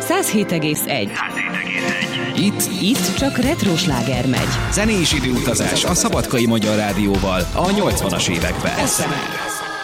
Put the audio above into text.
107,1. Itt csak retro sláger megy. Zenés időutazás a Szabadkai Magyar Rádióval a 80-as években.